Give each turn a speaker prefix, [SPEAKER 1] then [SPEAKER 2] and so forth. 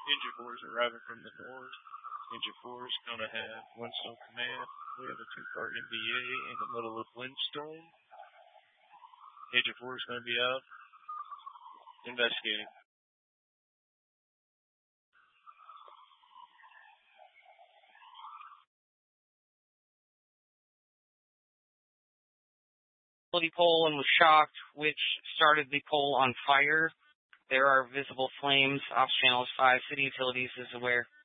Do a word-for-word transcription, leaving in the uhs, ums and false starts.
[SPEAKER 1] Ninja four is arriving from the north. Ninja four is going to have Windstorm Command. We have a two-car N B A in the middle of Windstorm. Ninja four is going to be out investigating.
[SPEAKER 2] Pole and was shocked, which started the pole on fire. There are visible flames. Ops channel is five. City Utilities is aware.